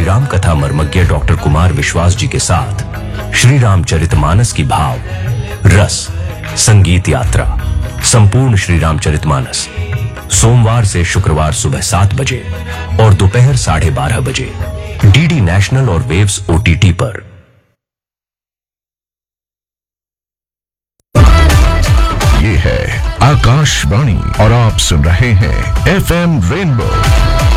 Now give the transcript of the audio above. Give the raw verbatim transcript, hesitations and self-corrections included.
राम कथा मर्मज्ञ डॉक्टर कुमार विश्वास जी के साथ श्री रामचरितमानस की भाव, रस, संगीत यात्रा, संपूर्ण श्री रामचरितमानस सोमवार से शुक्रवार सुबह सात बजे और दोपहर साढ़े बारह बजे डीडी नेशनल और वेव्स ओटीटी पर। ये है आकाशवाणी और आप सुन रहे हैं एफएम रेनबो